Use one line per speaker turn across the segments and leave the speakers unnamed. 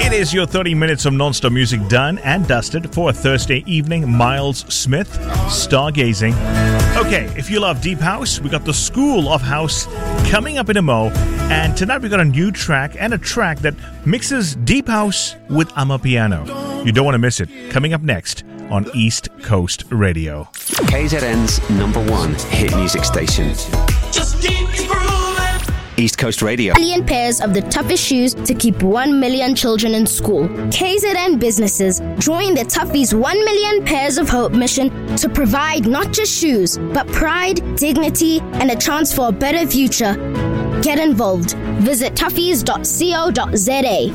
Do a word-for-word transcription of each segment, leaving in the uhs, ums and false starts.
It is your thirty minutes of non-stop music done and dusted for a Thursday evening. Miles Smith, Stargazing. Okay, if you love Deep House, we got the School of House coming up in a mo. And tonight we got a new track and a track that mixes Deep House with Amapiano. You don't want to miss it. Coming up next on East Coast Radio.
K Z N's number one hit music station. Just keep it grooving. East Coast Radio.
Million pairs of the toughest shoes to keep one million children in school. K Z N businesses join the Toughies one million pairs of hope mission to provide not just shoes, but pride, dignity, and a chance for a better future. Get involved. Visit toughies dot co dot za.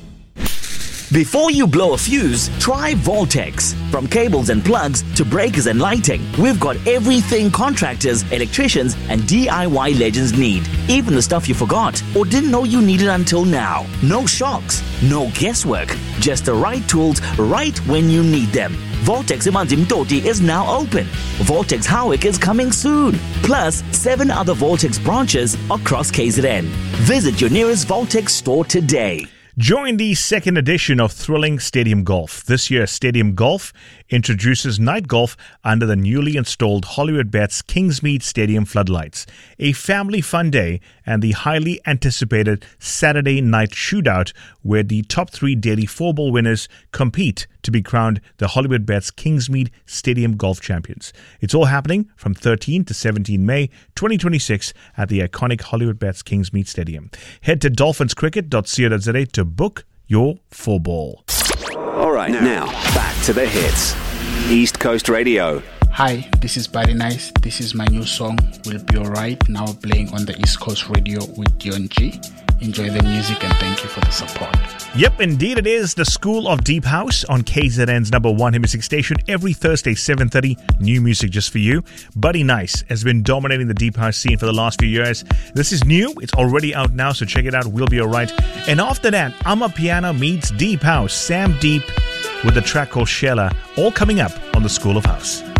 Before you blow a fuse, try Voltex. From cables and plugs to breakers and lighting, we've got everything contractors, electricians, and D I Y legends need. Even the stuff you forgot or didn't know you needed until now. No shocks, no guesswork, just the right tools right when you need them. Voltex Imandim Toti is now open. Voltex Howick is coming soon. Plus, seven other Voltex branches across K Z N. Visit your nearest Voltex store today.
Join the second edition of Thrilling Stadium Golf. This year, Stadium Golf introduces night golf under the newly installed Hollywood Bets Kingsmead Stadium floodlights. A family fun day and the highly anticipated Saturday night shootout where the top three daily four-ball winners compete to be crowned the Hollywood Bets Kingsmead Stadium Golf Champions. It's all happening from thirteenth to seventeenth May twenty twenty-six at the iconic Hollywood Bets Kingsmead Stadium. Head to dolphins cricket dot co dot za to book your four-ball.
All right, now, back to the hits. East Coast Radio.
Hi, this is Buddy Nice. This is my new song, Will Be Alright, now playing on the East Coast Radio with Dion G. Enjoy the music and thank you for the support.
Yep, indeed it is the School of Deep House on K Z N's number one hit music station every Thursday, seven thirty. New music just for you. Buddy Nice has been dominating the Deep House scene for the last few years. This is new. It's already out now, so check it out. We'll be alright. And after that, Amapiano meets Deep House. Sam Deep with the track called Shella. All coming up on the School of House.